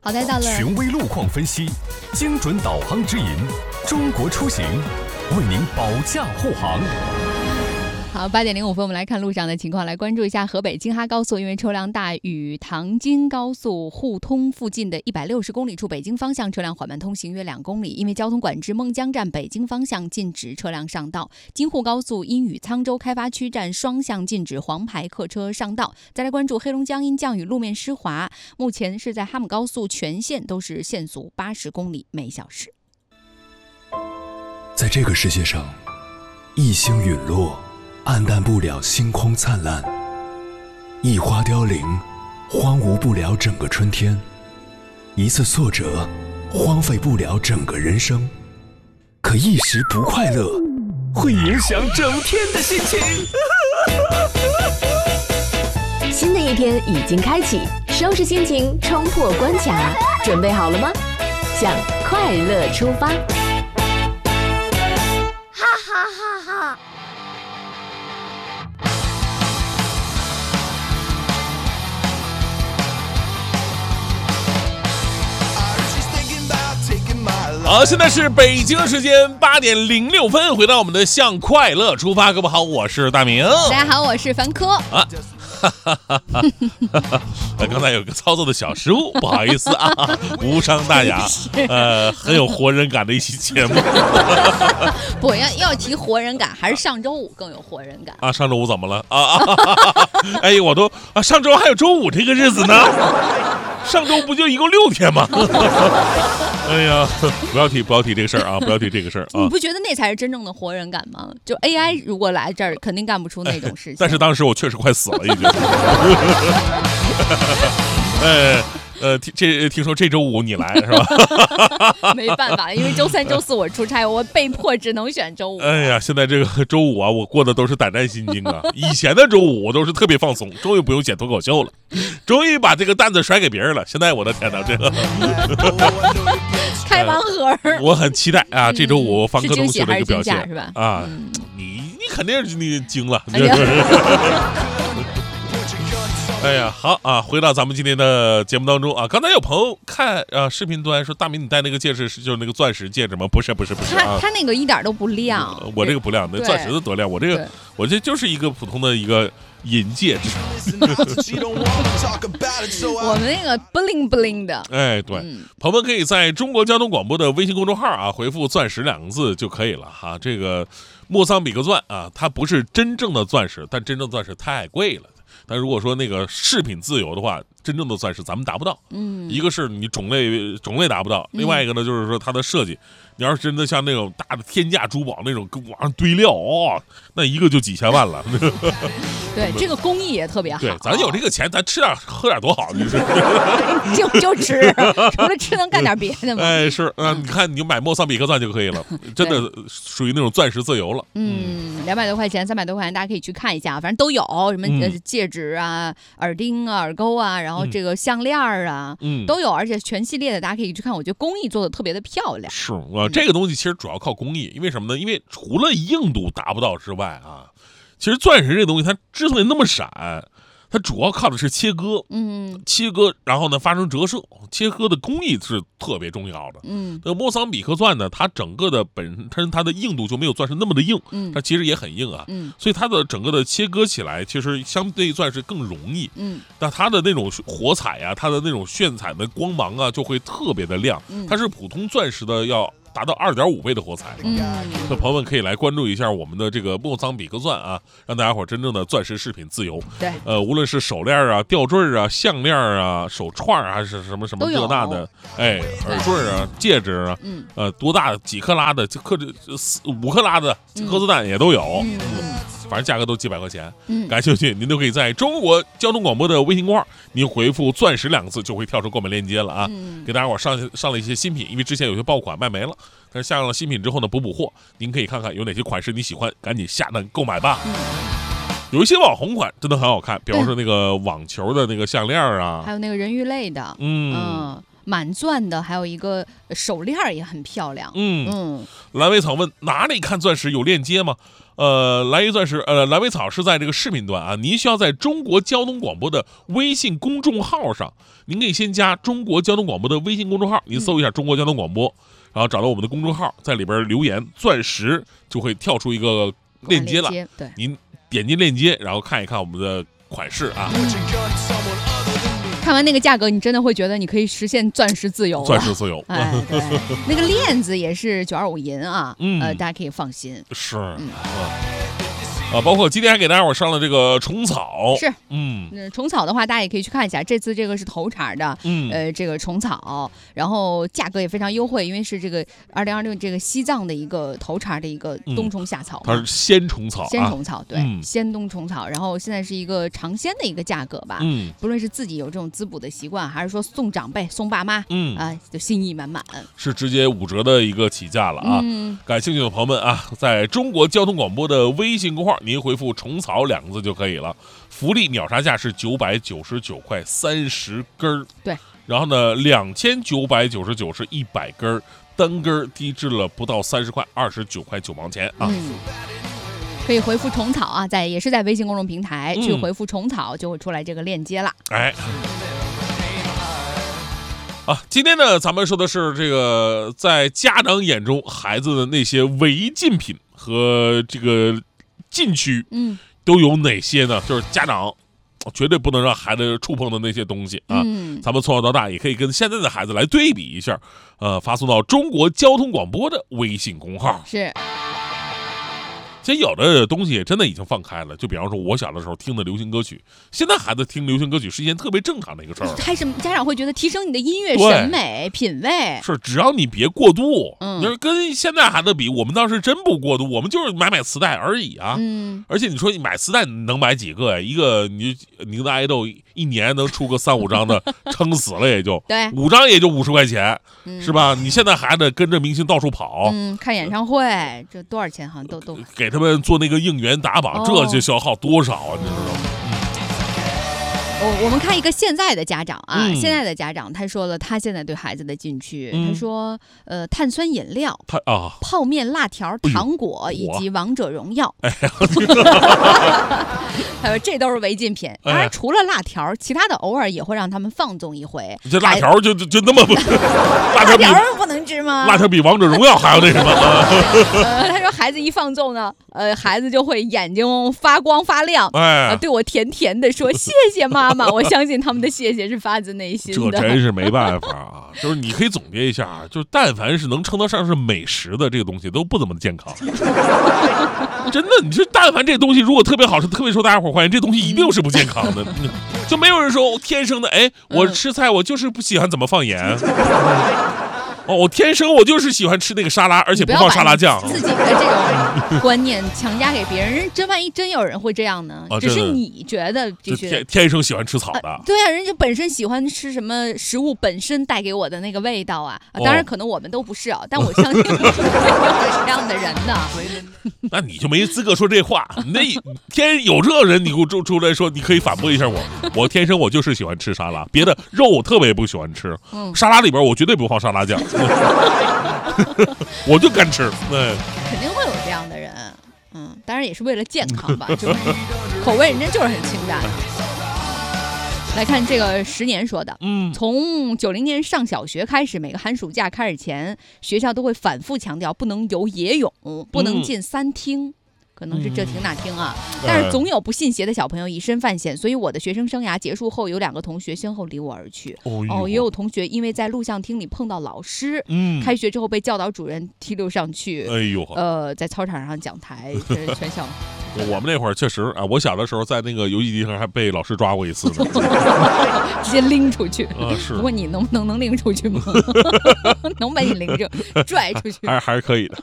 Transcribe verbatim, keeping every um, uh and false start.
好的，到了权威路况分析，精准导航指引，中国出行为您保驾护航。 好，八点零五分，我们来看路上的情况，来关注一下河北京哈高速，因为车辆大，与唐京高速互通附近的一百六十公里处北京方向车辆缓慢通行约两公里，因为交通管制，孟江站北京方向禁止车辆上道。京沪高速因与沧州开发区站双向禁止黄牌客车上道。再来关注黑龙江因降雨路面湿滑，目前是在哈姆高速全线都是限速八十公里每小时。 在这个世界上，一星陨落，暗淡不了星空灿烂，一花凋零，荒芜不了整个春天，一次挫折，荒废不了整个人生。可一时不快乐，会影响整天的心情。 新的一天已经开启，收拾心情，冲破关卡，准备好了吗？向快乐出发！ 哈哈哈哈！ 好，现在是北京时间八点零六分，回到我们的向快乐出发。各位好，我是大明。 大家好，我是凡科。啊，哈哈哈哈哈！刚才有个操作的小失误，不好意思啊，无伤大雅。呃，很有活人感的一期节目。 不要要提活人感，还是上周五更有活人感啊！上周五怎么了啊啊？哎，我都啊，上周还有周五这个日子呢。上周不就一共六天吗？哎呀，不要提不要提这个事儿啊！不要提这个事儿啊！ 你不觉得那才是真正的活人感吗？就 A I 如果来这儿，肯定干不出那种事情。 但是当时我确实快死了，已经。哎。呃，这听说这周五你来是吧？ 没办法，因为周三、周四我出差，我被迫只能选周五。 哎呀，现在这个周五啊，我过的都是胆战心惊啊。以前的周五我都是特别放松，终于不用剪脱口秀了，终于把这个担子甩给别人了。现在我的天哪，这个开盲盒， 我很期待啊！这周五方科同学的一个表现是吧？ 啊，你你肯定是你惊了。哎呀，好啊！回到咱们今天的节目当中啊，刚才有朋友看啊视频端说，大明你戴那个戒指是就是那个钻石戒指吗？不是，不是，不是啊， 他他那个一点都不亮， 我这个不亮，那钻石的多亮，我这个我这就是一个普通的一个银戒指。 我们那个 bling bling 的， 哎，对，嗯、朋友们可以在中国交通广播的微信公众号啊回复“钻石”两个字就可以了哈。这个莫桑比克钻啊，它不是真正的钻石，但真正钻石太贵了。但如果说那个饰品自由的话，真正的钻石咱们达不到。嗯，一个是你种类种类达不到，另外一个呢就是说它的设计，你要是真的像那种大的天价珠宝那种跟往上堆料哦，那一个就几千万了。 对，这个工艺也特别好。 对，咱有这个钱，咱吃点喝点多好，就是就就吃，除了吃能干点别的吗？ 哎，是啊，你看你就买莫桑比克钻就可以了，真的属于那种钻石自由了。 嗯，两百多块钱、三百多块钱，大家可以去看一下，反正都有什么戒指啊、耳钉啊、耳钩啊，然后这个项链啊，嗯，都有，而且全系列的，大家可以去看。我觉得工艺做的特别的漂亮。 是啊，这个东西其实主要靠工艺，因为什么呢？因为除了硬度达不到之外啊。其实钻石这东西，它之所以那么闪，它主要靠的是切割，嗯，切割，然后呢发生折射，切割的工艺是特别重要的，嗯。那莫桑比克钻呢，它整个的本身它的硬度就没有钻石那么的硬，嗯，它其实也很硬啊，嗯，所以它的整个的切割起来，其实相对钻石更容易，嗯。那它的那种火彩啊，它的那种炫彩的光芒啊，就会特别的亮，嗯，它是普通钻石的要达到二点五倍的火彩，嗯，那朋友们可以来关注一下我们的这个莫桑比克钻啊，让大家伙真正的钻石饰品自由。 对， 呃，无论是手链啊、吊坠啊、项链啊、手串啊，还是什么什么这那的，哎，耳坠啊、戒指啊，嗯，呃，多大几克拉的，克这五克拉的鸽子蛋也都有，嗯。嗯反正价格都几百块钱，嗯，感兴趣您都可以在中国交通广播的微信公号，您回复“钻石”两个字就会跳出购买链接了啊，嗯，给大家伙上上了一些新品，因为之前有些爆款卖没了，但是下了新品之后呢补补货，您可以看看有哪些款式你喜欢，赶紧下单购买吧。嗯，有一些网红款真的很好看，比方说那个网球的那个项链啊， 还有那个人鱼类的，嗯。嗯满钻的，还有一个手链也很漂亮。 嗯嗯， 蓝莓草问哪里看钻石有链接吗？呃，蓝鱼钻石，呃，蓝莓草是在这个视频端啊，您需要在中国交通广播的微信公众号上，您可以先加中国交通广播的微信公众号，您搜一下中国交通广播，然后找到我们的公众号，在里边留言钻石，就会跳出一个链接了。 链接对， 您点击链接，然后看一看我们的款式啊。 看完那个价格，你真的会觉得你可以实现钻石自由了。 钻石自由， 哎，对，那个链子也是九二五银啊， 嗯， 呃，大家可以放心。 是，嗯。啊，包括今天还给大家伙上了这个虫草， 是， 嗯， 嗯，虫草的话，大家也可以去看一下，这次这个是头茬的， 嗯， 呃，这个虫草，然后价格也非常优惠，因为是这个二零二六这个西藏的一个头茬的一个冬虫夏草， 它是鲜虫草， 鲜虫草，对， 嗯、 鲜冬虫草，然后现在是一个尝鲜的一个价格吧， 嗯， 不论是自己有这种滋补的习惯，还是说送长辈、送爸妈， 嗯啊，就心意满满， 是直接五折的一个起价了啊！ 嗯， 感兴趣的朋友们啊，在中国交通广播的微信公号，您回复“虫草”两个字就可以了。福利秒杀价是九百九十九块三十根儿， 对。 然后呢，两千九百九十九是一百根儿，单根儿低至了不到三十块，二十九块九毛钱啊。 嗯，可以回复虫草啊，在也是在微信公众平台、嗯、去回复虫草，就会出来这个链接了。 哎。啊，今天呢，咱们说的是这个在家长眼中孩子的那些违禁品和这个禁区， 嗯， 都有哪些呢？就是家长绝对不能让孩子触碰的那些东西啊。 嗯， 咱们从小到大也可以跟现在的孩子来对比一下，呃，发送到中国交通广播的微信公号。 是。 其实有的东西真的已经放开了，就比方说我小的时候听的流行歌曲，现在孩子听流行歌曲是一件特别正常的一个事儿。 还是家长会觉得提升你的音乐审美品味， 是只要你别过度。 嗯， 你说跟现在孩子比，我们倒是真不过度，我们就是买买磁带而已啊。 嗯， 而且你说你买磁带能买几个呀？一个你您的爱豆一年能出个三五张的，撑死了也就对， 五张也就五十块钱， 嗯、 是吧？你现在孩子跟着明星到处跑， 嗯，看演唱会，这多少钱好像都都给他们做那个应援打榜， 哦、 这就消耗多少啊？你知道吗？ 我我们看一个现在的家长啊， 嗯、 现在的家长他说了，他现在对孩子的禁区， 嗯、 他说，呃，碳酸饮料、 他啊， 泡面、辣条、糖果、哎、以及王者荣耀。 哎呀， 他说这都是违禁品。当然，除了辣条，其他的偶尔也会让他们放纵一回。 这辣条就就就那么不， 辣条不能吃吗？ 辣条比王者荣耀还要那什么？ 呃，他说孩子一放纵呢，呃，孩子就会眼睛发光发亮， 哎， 呃、对我甜甜的说谢谢妈妈。我相信他们的谢谢是发自内心的。 这真是没办法啊！就是你可以总结一下，就是但凡是能称得上是美食的这个东西，都不怎么健康。真的，你说但凡这东西如果特别好吃，特别受大家伙欢迎，这东西一定是不健康的。嗯、就没有人说天生的，哎，我吃菜我就是不喜欢怎么放盐。哦，我天生我就是喜欢吃那个沙拉，而且不放沙拉酱。 自己的这种观念强加给别人，人真万一真有人会这样呢？ 啊、 只是你觉得必须天天生喜欢吃草的、 啊。对啊，人家本身喜欢吃什么食物本身带给我的那个味道啊。啊当然，可能我们都不是啊，哦、但我相信有这样的人呢。 那你就没资格说这话。那天有这人，你给我出出来说，你可以反驳一下我。我天生我就是喜欢吃沙拉，别的肉我特别不喜欢吃。嗯、沙拉里边我绝对不放沙拉酱。我就干吃，对， 肯定会有这样的人，嗯，当然也是为了健康吧，就是口味人家就是很清淡。来看这个十年说的， 嗯， 从九零年上小学开始，每个寒暑假开始前，学校都会反复强调不能游野泳，不能进三厅。嗯可能是这厅那厅啊，嗯、但是总有不信邪的小朋友以身犯险，所以我的学生生涯结束后，有两个同学先后离我而去。 哦， 哦也有同学因为在录像厅里碰到老师， 嗯， 开学之后被教导主任提溜上去。 哎呦， 呃，在操场上讲台，全校。 我们那会儿确实啊，我小的时候在那个游戏机上还被老师抓过一次呢， 直接拎出去。 啊，是。 不过你能不能能拎出去吗？能把你拎着拽出去？ 还还是可以的。